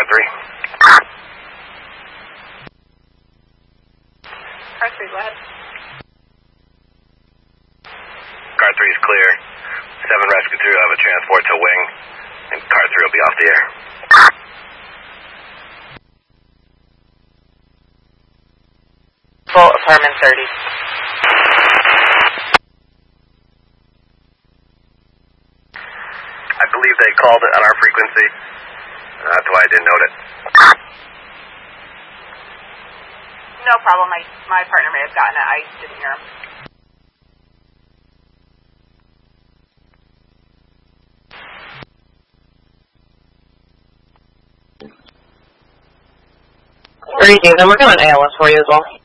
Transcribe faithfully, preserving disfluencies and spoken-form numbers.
three. Car three, go ahead. Car three is clear. seven rescue three will have a transport to wing, and car three will be off the air. Full apartment thirty. I believe they called it on our frequency. That's why I didn't note it. No problem. My, my partner may have gotten it. I didn't hear him. Great, I'm working on A L S for you as well.